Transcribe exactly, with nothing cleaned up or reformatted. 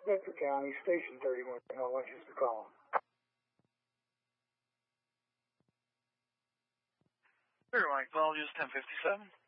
Bedford County, Station thirty-one, no lunches to call. Sure, Mike, well, just ten fifty-seven.